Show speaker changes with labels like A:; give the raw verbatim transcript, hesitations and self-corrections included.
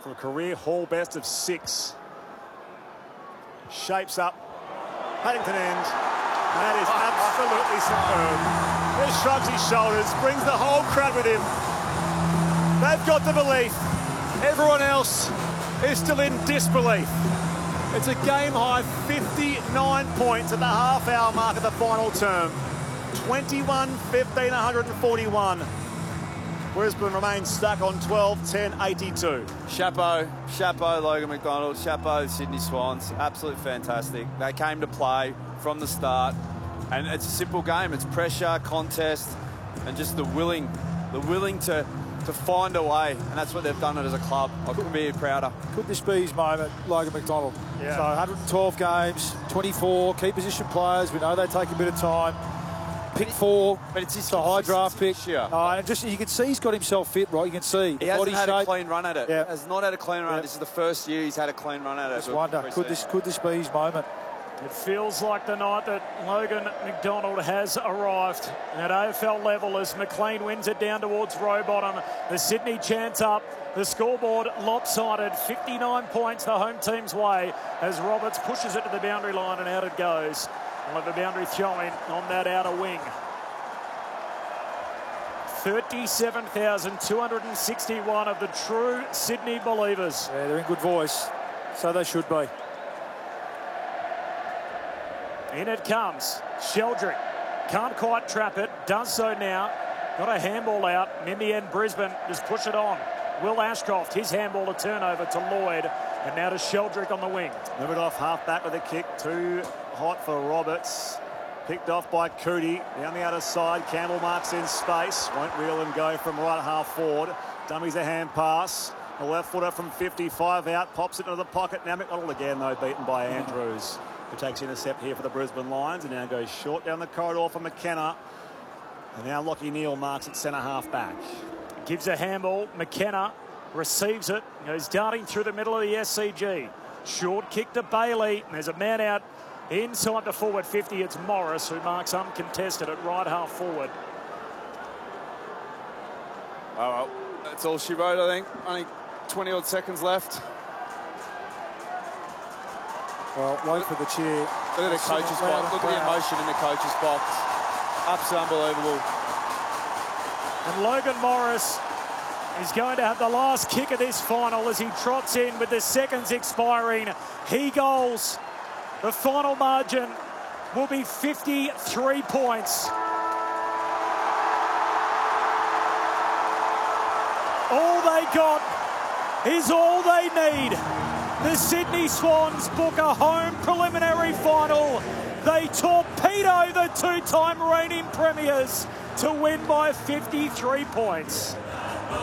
A: from a career haul best of six. Shapes up. Paddington end. That is absolutely superb. He shrugs his shoulders, brings the whole crowd with him. They've got the belief. Everyone else is still in disbelief. It's a game-high fifty-nine points at the half-hour mark of the final term. twenty-one fifteen one forty-one. Brisbane remains stuck on twelve ten eighty-two.
B: Chapeau, chapeau Logan McDonald, chapeau the Sydney Swans. Absolutely fantastic. They came to play from the start, and it's a simple game. It's pressure, contest, and just the willing, the willing to to find a way, and that's what they've done it as a club. I couldn't be prouder.
C: Could this be his moment, Logan McDonald?
A: Yeah.
C: So one hundred twelve games, twenty-four key position players. We know they take a bit of time. Pick four,
B: but it's his
C: a high draft pick.
B: Yeah.
C: Uh, and just you can see he's got himself fit, right? You can see
B: he hasn't
C: body
B: had
C: shape.
B: a clean run at it.
C: Yeah.
B: Has not had a clean run.
C: Yeah.
B: This is the first year he's had a clean run at it.
C: Just wonder, could this could this be his moment?
D: It feels like the night that Logan McDonald has arrived at A F L level as McLean wins it down towards Rowbottom. The Sydney chants up. The scoreboard lopsided. fifty-nine points the home team's way as Roberts pushes it to the boundary line and out it goes. We'll have a boundary throwing on that outer wing. thirty-seven thousand two hundred sixty-one of the true Sydney believers.
C: Yeah, they're in good voice, so they should be.
D: In it comes. Sheldrick can't quite trap it. Does so now. Got a handball out. And in the end, Brisbane just push it on. Will Ashcroft, his handball to turnover to Lloyd. And now to Sheldrick on the wing.
A: Move it off half back with a kick. Too hot for Roberts. Picked off by Cootie. Down the other side. Campbell marks in space. Won't reel and go from right half forward. Dummies a hand pass. A left footer from fifty-five out. Pops it into the pocket. Now McDonald again, though, beaten by Andrews, who takes intercept here for the Brisbane Lions and now goes short down the corridor for McKenna. And now Lockie Neal marks at centre half back.
D: Gives a handball. McKenna receives it. Goes darting through the middle of the S C G. Short kick to Bailey. And there's a man out inside the forward fifty. It's Morris who marks uncontested at right half forward.
B: Oh, well, that's all she wrote, I think. Only twenty odd seconds left.
C: Well, wait for the cheer.
B: Look at the coach's box. Look at the emotion in the coach's box. Absolutely unbelievable.
D: And Logan Morris is going to have the last kick of this final as he trots in with the seconds expiring. He goals. The final margin will be fifty-three points. All they got is all they need. The Sydney Swans book a home preliminary final. They torpedo the two-time reigning premiers to win by fifty-three points.